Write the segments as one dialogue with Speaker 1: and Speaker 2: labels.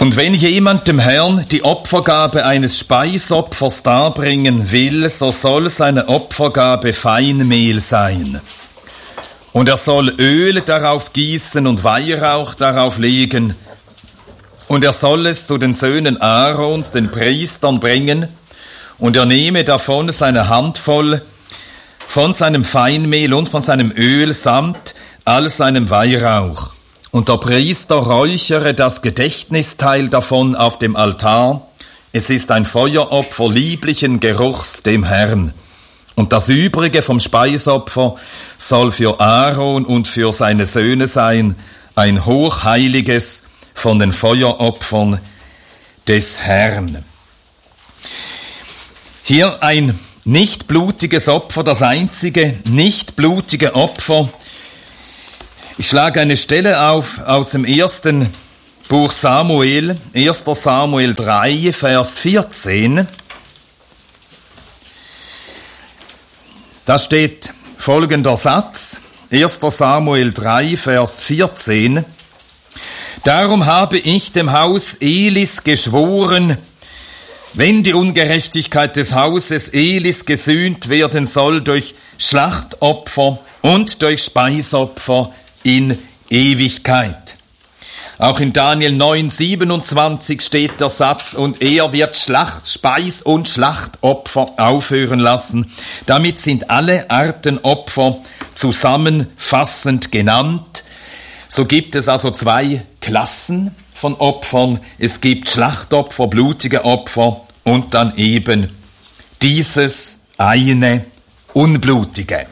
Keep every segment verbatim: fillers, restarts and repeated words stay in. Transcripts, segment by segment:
Speaker 1: Und wenn jemand dem Herrn die Opfergabe eines Speisopfers darbringen will, so soll seine Opfergabe Feinmehl sein. Und er soll Öl darauf gießen und Weihrauch darauf legen. Und er soll es zu den Söhnen Aarons, den Priestern, bringen. Und er nehme davon seine Handvoll von seinem Feinmehl und von seinem Öl samt all seinem Weihrauch. Und der Priester räuchere das Gedächtnisteil davon auf dem Altar. Es ist ein Feueropfer lieblichen Geruchs dem Herrn. Und das Übrige vom Speisopfer soll für Aaron und für seine Söhne sein, ein hochheiliges von den Feueropfern des Herrn. Hier ein nicht blutiges Opfer, das einzige nicht blutige Opfer. Ich schlage eine Stelle auf aus dem ersten Buch Samuel, erster Samuel drei, Vers vierzehn. Da steht folgender Satz, erster Samuel drei, Vers vierzehn. Darum habe ich dem Haus Elis geschworen, wenn die Ungerechtigkeit des Hauses Elis gesühnt werden soll durch Schlachtopfer und durch Speisopfer in Ewigkeit. Auch in Daniel neun, siebenundzwanzig steht der Satz, und er wird Schlacht, Speis und Schlachtopfer aufhören lassen. Damit sind alle Arten Opfer zusammenfassend genannt. So gibt es also zwei Klassen von Opfern. Es gibt Schlachtopfer, blutige Opfer und dann eben dieses eine unblutige.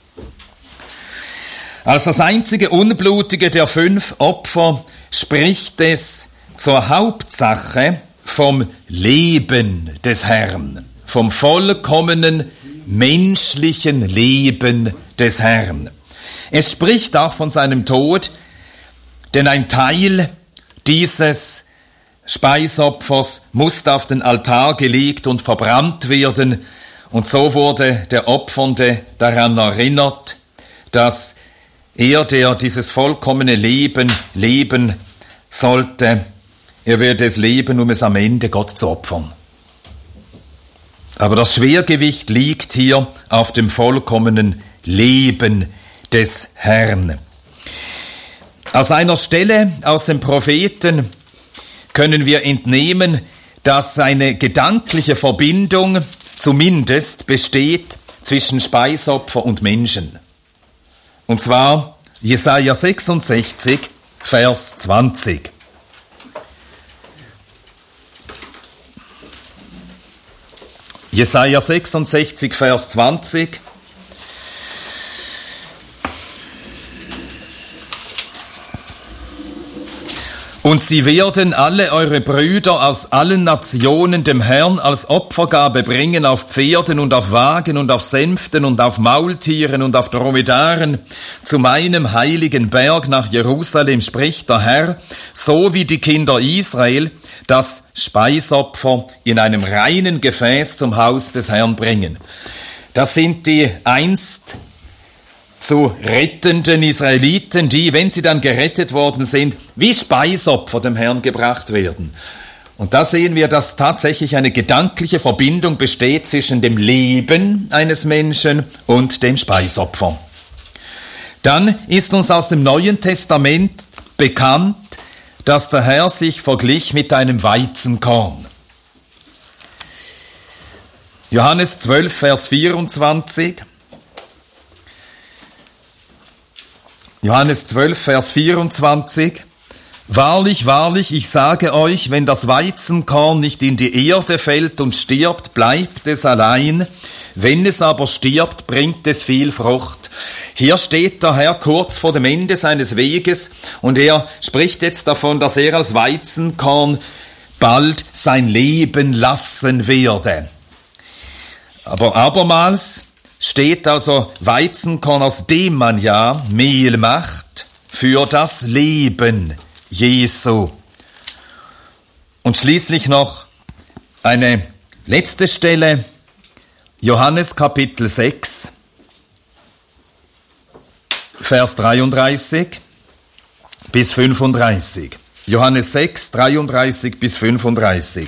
Speaker 1: Als das einzige unblutige der fünf Opfer spricht es zur Hauptsache vom Leben des Herrn, vom vollkommenen menschlichen Leben des Herrn. Es spricht auch von seinem Tod, denn ein Teil dieses Speisopfers musste auf den Altar gelegt und verbrannt werden. Und so wurde der Opfernde daran erinnert, dass er, der dieses vollkommene Leben leben sollte, er werde es leben, um es am Ende Gott zu opfern. Aber das Schwergewicht liegt hier auf dem vollkommenen Leben des Herrn. Aus einer Stelle aus dem Propheten können wir entnehmen, dass eine gedankliche Verbindung zumindest besteht zwischen Speisopfer und Menschen. Und zwar Jesaja sechsundsechzig, Vers zwanzig. Jesaja sechsundsechzig, Vers zwanzig. Und sie werden alle eure Brüder aus allen Nationen dem Herrn als Opfergabe bringen auf Pferden und auf Wagen und auf Sänften und auf Maultieren und auf Dromedaren zu meinem heiligen Berg nach Jerusalem, spricht der Herr, so wie die Kinder Israel das Speisopfer in einem reinen Gefäß zum Haus des Herrn bringen. Das sind die einst zu rettenden Israeliten, die, wenn sie dann gerettet worden sind, wie Speisopfer dem Herrn gebracht werden. Und da sehen wir, dass tatsächlich eine gedankliche Verbindung besteht zwischen dem Leben eines Menschen und dem Speisopfer. Dann ist uns aus dem Neuen Testament bekannt, dass der Herr sich verglich mit einem Weizenkorn. Johannes zwölf, Vers vierundzwanzig. Johannes zwölf, Vers vierundzwanzig. Wahrlich, wahrlich, ich sage euch, wenn das Weizenkorn nicht in die Erde fällt und stirbt, bleibt es allein. Wenn es aber stirbt, bringt es viel Frucht. Hier steht der Herr kurz vor dem Ende seines Weges und er spricht jetzt davon, dass er als Weizenkorn bald sein Leben lassen werde. Aber abermals steht also Weizenkorn, aus dem man ja Mehl macht für das Leben Jesu. Und schließlich noch eine letzte Stelle, Johannes Kapitel sechs, Vers dreiunddreißig bis fünfunddreißig. Johannes sechs, dreiunddreißig bis fünfunddreißig.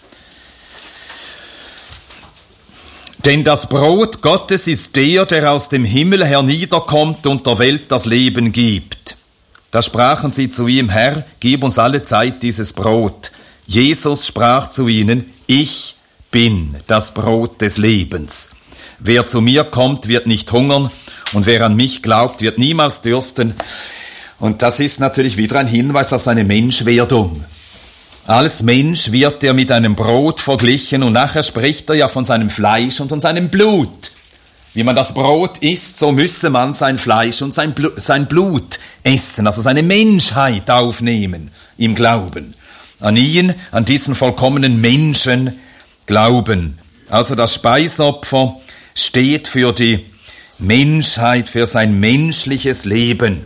Speaker 1: Denn das Brot Gottes ist der, der aus dem Himmel herniederkommt und der Welt das Leben gibt. Da sprachen sie zu ihm: Herr, gib uns alle Zeit dieses Brot. Jesus sprach zu ihnen: Ich bin das Brot des Lebens. Wer zu mir kommt, wird nicht hungern, und wer an mich glaubt, wird niemals dürsten. Und das ist natürlich wieder ein Hinweis auf seine Menschwerdung. Als Mensch wird er mit einem Brot verglichen, und nachher spricht er ja von seinem Fleisch und von seinem Blut. Wie man das Brot isst, so müsse man sein Fleisch und sein Blut, sein Blut essen, also seine Menschheit aufnehmen im Glauben. An ihn, an diesen vollkommenen Menschen glauben. Also das Speisopfer steht für die Menschheit, für sein menschliches Leben.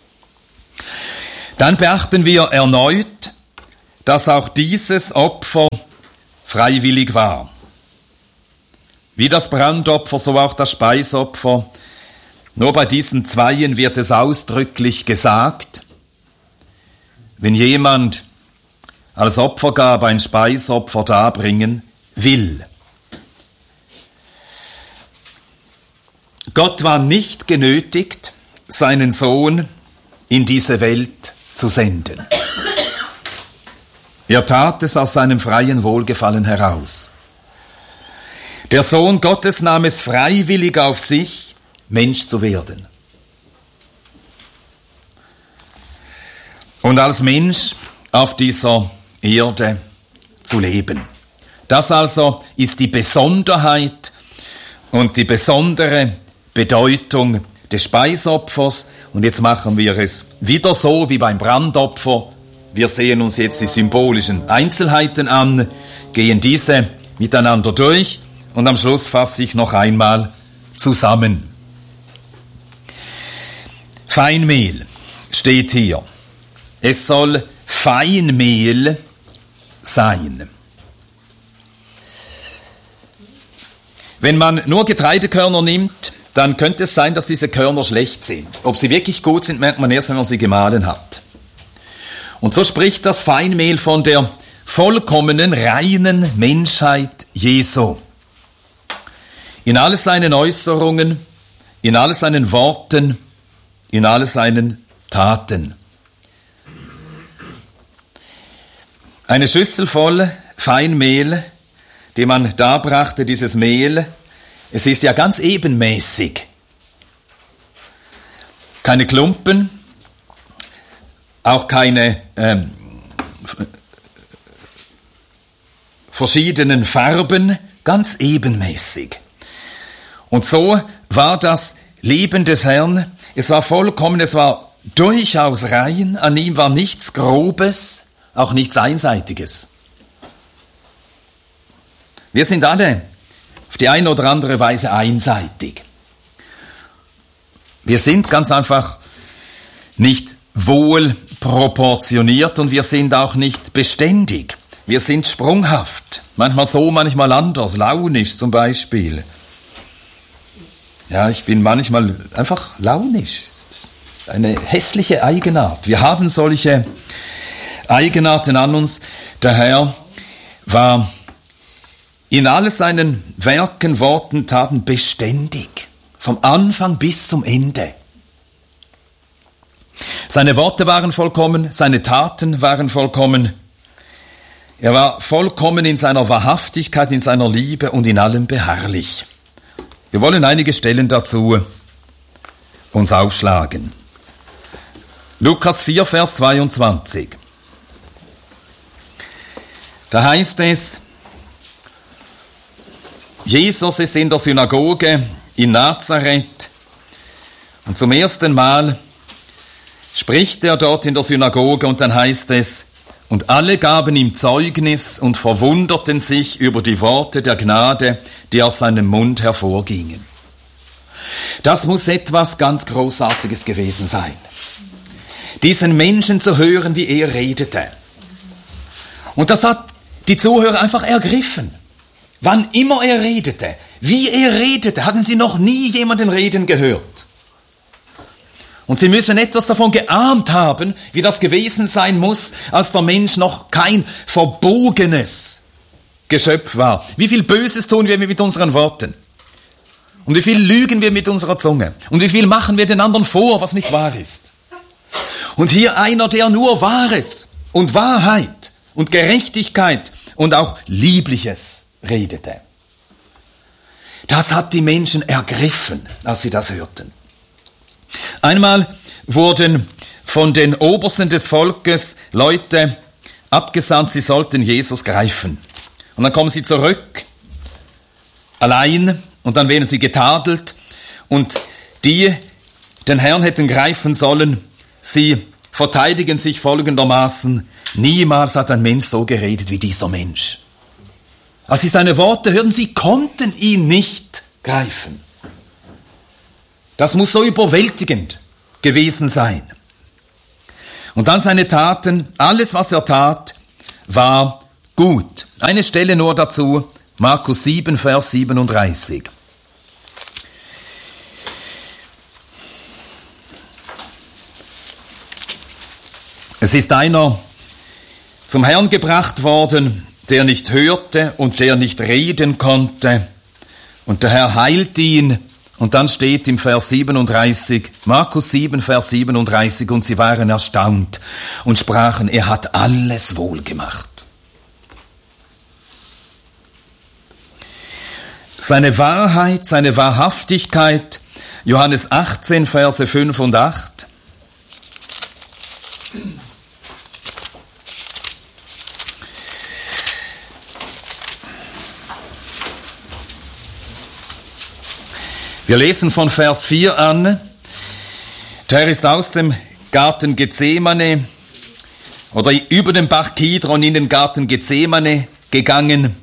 Speaker 1: Dann beachten wir erneut, dass auch dieses Opfer freiwillig war. Wie das Brandopfer, so auch das Speisopfer. Nur bei diesen Zweien wird es ausdrücklich gesagt, wenn jemand als Opfergabe ein Speisopfer darbringen will. Gott war nicht genötigt, seinen Sohn in diese Welt zu senden. Er tat es aus seinem freien Wohlgefallen heraus. Der Sohn Gottes nahm es freiwillig auf sich, Mensch zu werden. Und als Mensch auf dieser Erde zu leben. Das also ist die Besonderheit und die besondere Bedeutung des Speisopfers. Und jetzt machen wir es wieder so wie beim Brandopfer. Wir sehen uns jetzt die symbolischen Einzelheiten an, gehen diese miteinander durch und am Schluss fasse ich noch einmal zusammen. Feinmehl steht hier. Es soll Feinmehl sein. Wenn man nur Getreidekörner nimmt, dann könnte es sein, dass diese Körner schlecht sind. Ob sie wirklich gut sind, merkt man erst, wenn man sie gemahlen hat. Und so spricht das Feinmehl von der vollkommenen, reinen Menschheit Jesu. In all seinen Äußerungen, in all seinen Worten, in all seinen Taten. Eine Schüssel voll Feinmehl, die man darbrachte, dieses Mehl, es ist ja ganz ebenmäßig. Keine Klumpen, auch keine ähm, verschiedenen Farben, ganz ebenmäßig. Und so war das Leben des Herrn, es war vollkommen, es war durchaus rein, an ihm war nichts Grobes, auch nichts Einseitiges. Wir sind alle auf die eine oder andere Weise einseitig. Wir sind ganz einfach nicht wohl proportioniert und wir sind auch nicht beständig. Wir sind sprunghaft. Manchmal so, manchmal anders. Launisch zum Beispiel. Ja, ich bin manchmal einfach launisch. Eine hässliche Eigenart. Wir haben solche Eigenarten an uns. Der Herr war in all seinen Werken, Worten, Taten beständig. Vom Anfang bis zum Ende. Seine Worte waren vollkommen, seine Taten waren vollkommen. Er war vollkommen in seiner Wahrhaftigkeit, in seiner Liebe und in allem beharrlich. Wir wollen einige Stellen dazu uns aufschlagen. Lukas vier, Vers zweiundzwanzig. Da heißt es, Jesus ist in der Synagoge in Nazareth und zum ersten Mal spricht er dort in der Synagoge und dann heißt es, und alle gaben ihm Zeugnis und verwunderten sich über die Worte der Gnade, die aus seinem Mund hervorgingen. Das muss etwas ganz Großartiges gewesen sein. Diesen Menschen zu hören, wie er redete. Und das hat die Zuhörer einfach ergriffen. Wann immer er redete, wie er redete, hatten sie noch nie jemanden reden gehört. Und sie müssen etwas davon geahnt haben, wie das gewesen sein muss, als der Mensch noch kein verbogenes Geschöpf war. Wie viel Böses tun wir mit unseren Worten? Und wie viel lügen wir mit unserer Zunge? Und wie viel machen wir den anderen vor, was nicht wahr ist? Und hier einer, der nur Wahres und Wahrheit und Gerechtigkeit und auch Liebliches redete. Das hat die Menschen ergriffen, als sie das hörten. Einmal wurden von den Obersten des Volkes Leute abgesandt, sie sollten Jesus greifen. Und dann kommen sie zurück, allein, und dann werden sie getadelt. Und die den Herrn hätten greifen sollen, sie verteidigen sich folgendermaßen: Niemals hat ein Mensch so geredet wie dieser Mensch. Als sie seine Worte hörten, sie konnten ihn nicht greifen. Das muss so überwältigend gewesen sein. Und dann seine Taten, alles was er tat, war gut. Eine Stelle nur dazu, Markus sieben, Vers siebenunddreißig. Es ist einer zum Herrn gebracht worden, der nicht hörte und der nicht reden konnte. Und der Herr heilt ihn. Und dann steht im Vers siebenunddreißig, Markus sieben, Vers siebenunddreißig, und sie waren erstaunt und sprachen, er hat alles wohl gemacht. Seine Wahrheit, seine Wahrhaftigkeit, Johannes achtzehn, Verse fünf und acht. Wir lesen von Vers vier an. Der Herr ist aus dem Garten Gethsemane oder über den Bach Kidron in den Garten Gethsemane gegangen.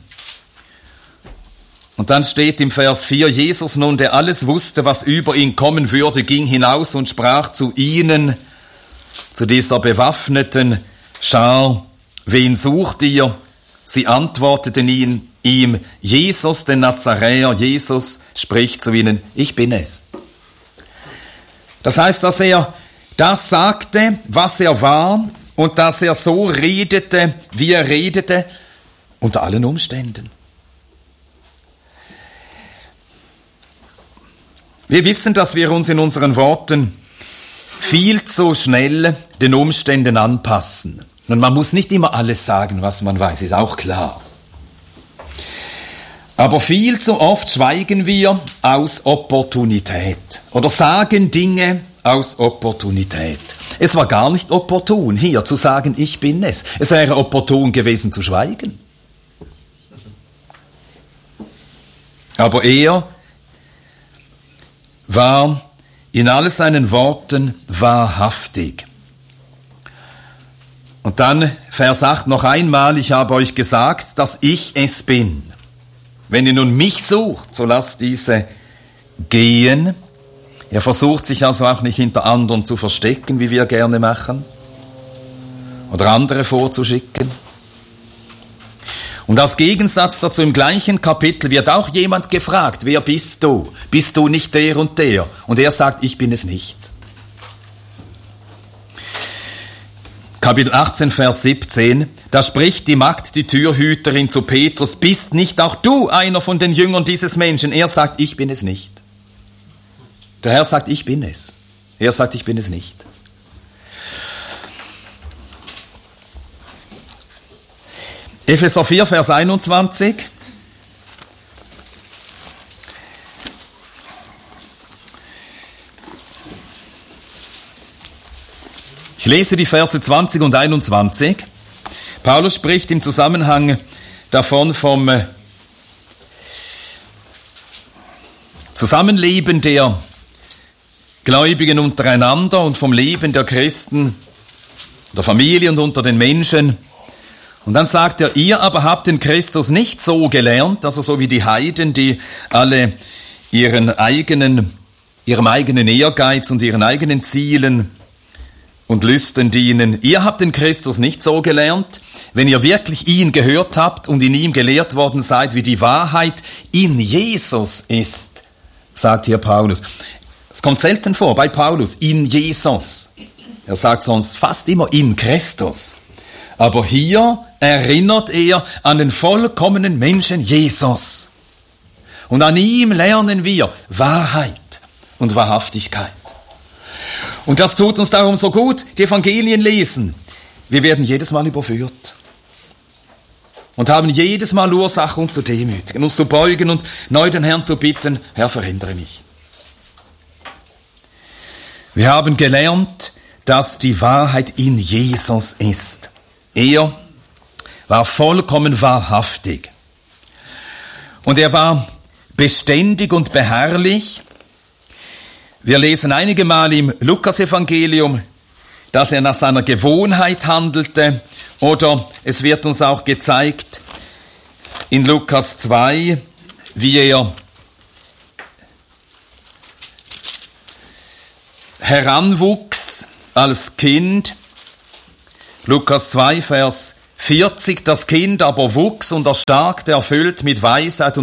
Speaker 1: Und dann steht im Vers vier, Jesus nun, der alles wusste, was über ihn kommen würde, ging hinaus und sprach zu ihnen, zu dieser bewaffneten Schar: Wen sucht ihr? Sie antworteten ihn, ihm, Jesus, den Nazaräer. Jesus spricht zu ihnen, ich bin es. Das heißt, dass er das sagte, was er war, und dass er so redete, wie er redete, unter allen Umständen. Wir wissen, dass wir uns in unseren Worten viel zu schnell den Umständen anpassen. Und man muss nicht immer alles sagen, was man weiß, ist auch klar. Aber viel zu oft schweigen wir aus Opportunität oder sagen Dinge aus Opportunität. Es war gar nicht opportun, hier zu sagen, ich bin es. Es wäre opportun gewesen zu schweigen. Aber er war in all seinen Worten wahrhaftig. Und dann Vers acht noch einmal, ich habe euch gesagt, dass ich es bin. Wenn ihr nun mich sucht, so lasst diese gehen. Er versucht sich also auch nicht hinter anderen zu verstecken, wie wir gerne machen, oder andere vorzuschicken. Und als Gegensatz dazu im gleichen Kapitel wird auch jemand gefragt, wer bist du? Bist du nicht der und der? Und er sagt, ich bin es nicht. Kapitel achtzehn, Vers siebzehn, da spricht die Magd, die Türhüterin, zu Petrus, bist nicht auch du einer von den Jüngern dieses Menschen? Er sagt, ich bin es nicht. Der Herr sagt, ich bin es. Er sagt, ich bin es nicht. Epheser vier, Vers einundzwanzig. Ich lese die Verse zwanzig und einundzwanzig. Paulus spricht im Zusammenhang davon vom Zusammenleben der Gläubigen untereinander und vom Leben der Christen, der Familie und unter den Menschen. Und dann sagt er, ihr aber habt den Christus nicht so gelernt, also so wie die Heiden, die alle ihren eigenen, ihrem eigenen Ehrgeiz und ihren eigenen Zielen und Lüsten dienen. Ihr habt den Christus nicht so gelernt, wenn ihr wirklich ihn gehört habt und in ihm gelehrt worden seid, wie die Wahrheit in Jesus ist, sagt hier Paulus. Es kommt selten vor bei Paulus, in Jesus. Er sagt sonst fast immer in Christus. Aber hier erinnert er an den vollkommenen Menschen Jesus. Und an ihm lernen wir Wahrheit und Wahrhaftigkeit. Und das tut uns darum so gut, die Evangelien lesen. Wir werden jedes Mal überführt. Und haben jedes Mal Ursache, uns zu demütigen, uns zu beugen und neu den Herrn zu bitten, Herr, verändere mich. Wir haben gelernt, dass die Wahrheit in Jesus ist. Er war vollkommen wahrhaftig. Und er war beständig und beharrlich. Wir lesen einige Mal im Lukas-Evangelium, dass er nach seiner Gewohnheit handelte. Oder es wird uns auch gezeigt in Lukas zwei, wie er heranwuchs als Kind. Lukas zwei, Vers vierzig, das Kind aber wuchs und erstarkte, erfüllt mit Weisheit und